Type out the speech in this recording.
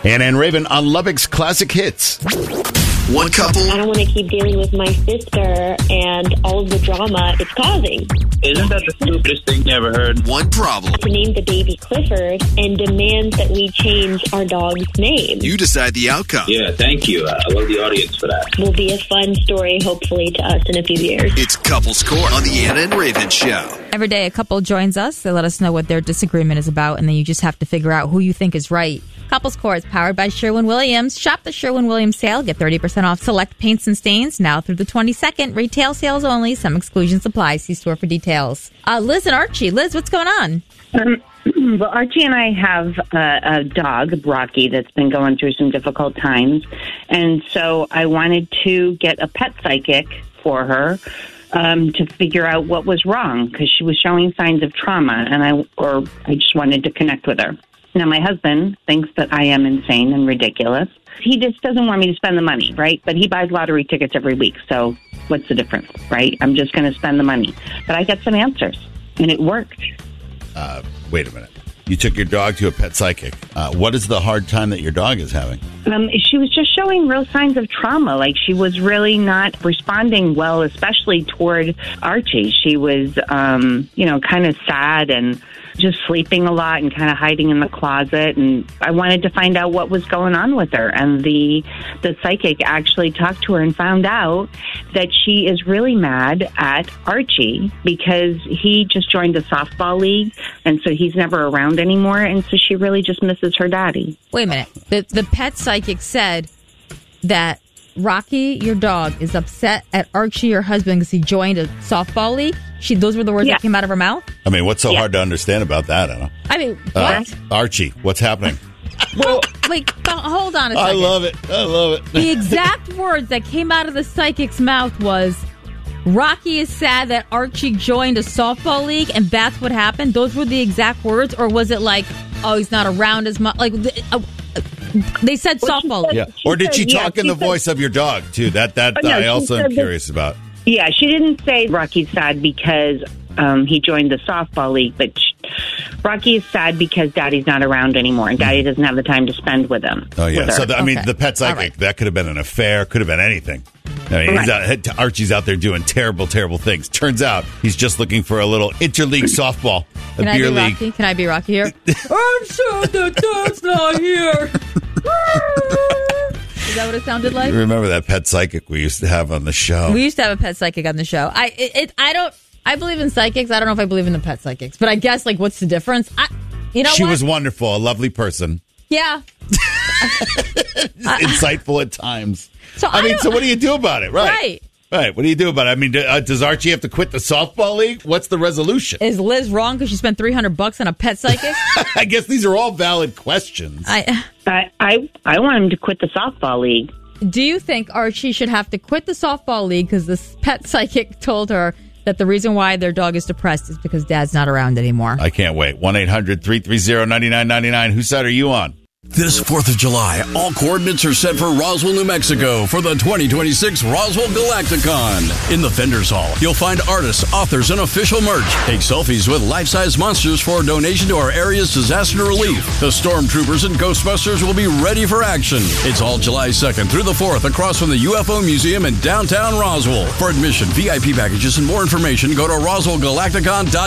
Anna and Raven on Lubbock's Classic Hits. One couple. I don't want to keep dealing with my sister and all of the drama it's causing. Isn't that the stupidest thing you ever heard? One problem. To name the baby Clifford and demand that we change our dog's name. You decide the outcome. Yeah, thank you. I love the audience for that. Will be a fun story, hopefully, to us in a few years. It's Couples Court on the Anna and Raven Show. Every day a couple joins us. They let us know what their disagreement is about, and then you just have to figure out who you think is right. Couples Court is powered by Sherwin-Williams. Shop the Sherwin-Williams sale. Get 30% off select paints and stains now through the 22nd. Retail sales only. Some exclusions apply. See store for details. Liz and Archie. Liz, what's going on? Well, Archie and I have a dog, Rocky, that's been going through some difficult times. And so I wanted to get a pet psychic for her to figure out what was wrong because she was showing signs of trauma, and I just wanted to connect with her. Now, my husband thinks that I am insane and ridiculous. He just doesn't want me to spend the money, right? But he buys lottery tickets every week, so what's the difference, right? I'm just going to spend the money. But I got some answers, and it worked. Wait a minute. You took your dog to a pet psychic. What is the hard time that your dog is having? She was just showing real signs of trauma. Like, she was really not responding well, especially toward Archie. She was, kind of sad and just sleeping a lot and kind of hiding in the closet. And I wanted to find out what was going on with her. And the psychic actually talked to her and found out that she is really mad at Archie because he just joined a softball league. And so he's never around anymore. And so she really just misses her daddy. Wait a minute. The pet psychic said that Rocky, your dog, is upset at Archie, your husband, because he joined a softball league. Those were the words that came out of her mouth? I mean, what's so hard to understand about that, Anna? I mean, what? Archie, what's happening? Well, wait, hold on a second. I love it. The exact words that came out of the psychic's mouth was, Rocky is sad that Archie joined a softball league, and that's what happened? Those were the exact words? Or was it like, oh, he's not around as much? Like, they said softball league. Yeah. Or did she talk in the voice of your dog, too? That I also am curious about. Yeah, she didn't say Rocky's sad because he joined the softball league, but Rocky is sad because Daddy's not around anymore, and Daddy doesn't have the time to spend with him. Oh, yeah. So, the pet psychic, right. That could have been an affair, could have been anything. I mean, Archie's out there doing terrible, terrible things. Turns out he's just looking for a little interleague softball, Can I be Rocky? Can I be Rocky here? I'm sad that Dad's not here. Is that what it sounded like? You remember that pet psychic we used to have on the show? We used to have a pet psychic on the show. I believe in psychics. I don't know if I believe in the pet psychics, but I guess, like, what's the difference? She was wonderful, a lovely person. Yeah. Insightful at times. So what do you do about it? Right. What do you do about it? I mean, does Archie have to quit the softball league? What's the resolution? Is Liz wrong because she spent $300 on a pet psychic? I guess these are all valid questions. I want him to quit the softball league. Do you think Archie should have to quit the softball league because this pet psychic told her that the reason why their dog is depressed is because Dad's not around anymore? I can't wait. 1-800-330-9999. Whose side are you on? This 4th of July, all coordinates are set for Roswell, New Mexico for the 2026 Roswell Galacticon. In the Vendors Hall, you'll find artists, authors, and official merch. Take selfies with life-size monsters for a donation to our area's disaster relief. The Stormtroopers and Ghostbusters will be ready for action. It's all July 2nd through the 4th across from the UFO Museum in downtown Roswell. For admission, VIP packages, and more information, go to RoswellGalacticon.com.